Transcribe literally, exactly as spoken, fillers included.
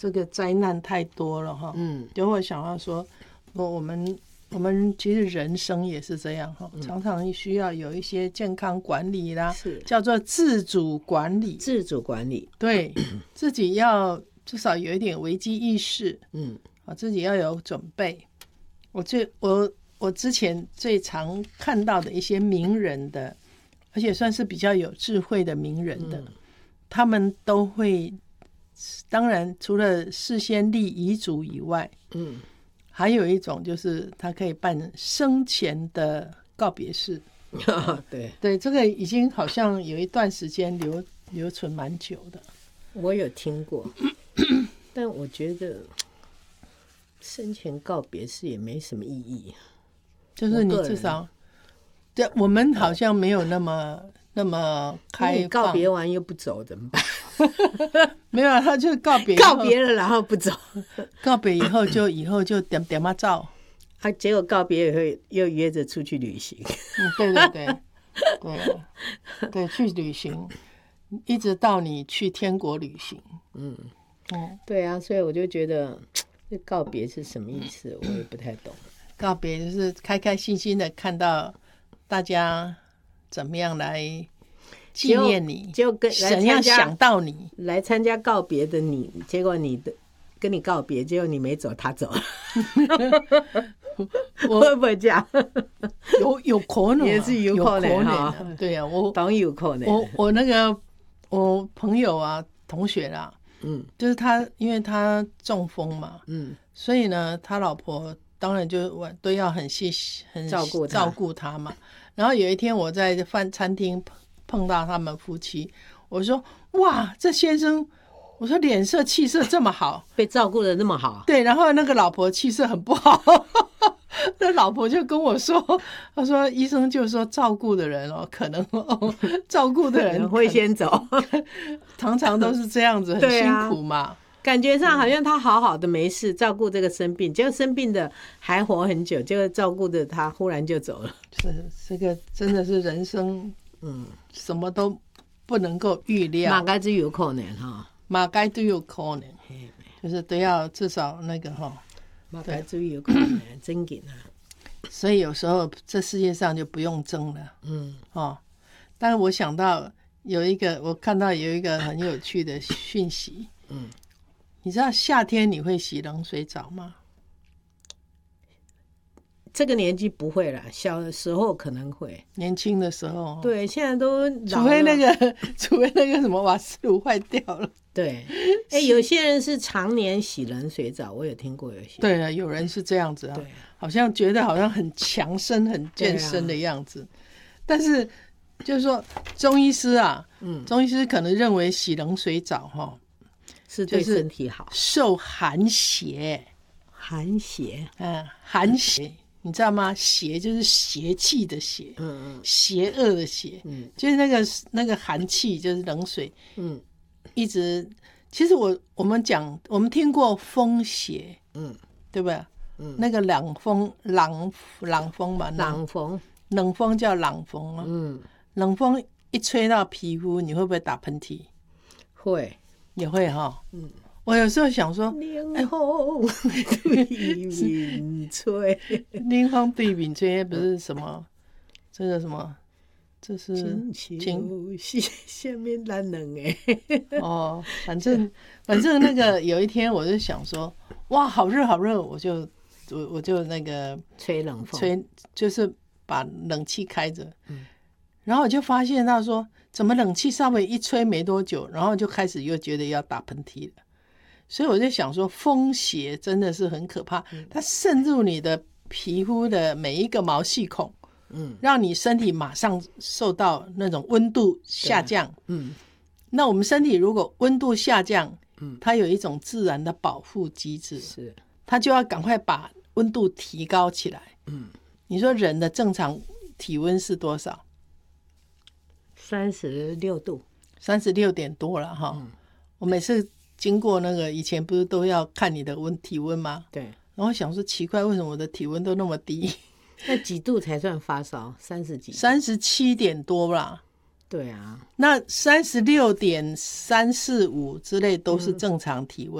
这个灾难太多了哈，嗯，就会想到说，我我们我们其实人生也是这样哈，嗯、常常需要有一些健康管理啦，是叫做自主管理， 自主管理， 对自己要至少有一点危机意识，嗯，啊，自己要有准备。我最我我之前最常看到的一些名人的，而且算是比较有智慧的名人的，嗯、他们都会，当然除了事先立遗嘱以外，嗯，还有一种就是他可以办生前的告别式。 对对，这个已经好像有一段时间留留存蛮久的。 我有听过，但我觉得生前告别式也没什么意义。 就是你至少，对，我们好像没有那么那么开放。 告别完又不走怎么办？ 没有，他就告别告别了，然后不走。 告别以后就以后就点点嘛照。 啊，结果告别以后又约着出去旅行。 嗯，对对对对对，去旅行，一直到你去天国旅行。嗯嗯，对啊，所以我就觉得这告别是什么意思，我也不太懂。 告别就是开开心心的看到大家怎么样来纪念你， 就跟怎样想到你来参加告别的你，结果你的跟你告别，结果你没走，他走了。我会不会这样？ 有有可能、啊， 也是有可能哈。 对啊，我当然有可能。 我我那个我朋友啊，同学啦，嗯，就是他，因为他中风嘛，嗯，所以呢，他老婆当然就我都要很细很照顾照顾他嘛。然后有一天我在饭餐厅碰到他们夫妻，我说哇，这先生。我说脸色气色这么好， 被照顾的那么好， 对，然后那个老婆气色很不好，那老婆就跟我说，他说医生就说照顾的人哦，可能哦，照顾的人会先走， 常常都是这样子，很辛苦嘛、啊。 感觉上好像他好好的没事，照顾这个生病，结果生病的还活很久，结果照顾的他忽然就走了。 是这个真的是人生，嗯，什么都不能够预料， 马该只有可能哈。 马该都有可能，就是都要至少那个哈， 马该都有可能真紧啊。 所以有时候这世界上就不用争了，嗯哦。但是我想到有一个，我看到有一个很有趣的讯息，嗯，你知道夏天你会洗冷水澡吗？ 这个年纪不会了，小的时候可能会， 年轻的时候， 对，现在都除非那个，除非那个什么瓦斯炉坏掉了。 对，哎、欸，有些人是常年洗冷水澡，我有听过有些。 对啊，有人是这样子啊，好像觉得好像很强身、很健身的样子。啊、但是就是说，中医师啊，嗯，中医师可能认为洗冷水澡哈是对身体好， 受寒邪， 寒邪， 嗯，寒邪。你知道吗？邪就是邪气的邪，嗯嗯，邪恶的邪，嗯，就是那个那个寒气，就是冷水，嗯，一直。其实我我们讲，我们听过风邪，嗯，对不对？嗯，那个冷风，冷冷风嘛， 冷风， 冷风叫冷风啊，嗯，冷风一吹到皮肤，你会不会打喷嚏？ 会， 也会哈，嗯。我有时候想说， 冷风对面吹， 冷风对面吹不是什么，这个什么，这是情下面冷冷哎。 哦，反正反正那个有一天我就想说，哇，好热好热，我就我我就那个吹冷风， 吹就是把冷气开着，嗯，然后我就发现到说，怎么冷气稍微一吹没多久，然后就开始又觉得要打喷嚏了。所以我就想说，风邪真的是很可怕，它渗入你的皮肤的每一个毛细孔，嗯，让你身体马上受到那种温度下降，嗯，那我们身体如果温度下降，嗯，它有一种自然的保护机制，是，它就要赶快把温度提高起来，嗯，你说人的正常体温是多少？ 三十六度， 三十六点多了哈，嗯，我每次。经过那个以前不是都要看你的温体温吗？ 对， 然后想说奇怪，为什么我的体温都那么低？ 那几度才算发烧？三十几？ 三十七点多啦。 对啊， 那三十六点三四五之类都是正常体温。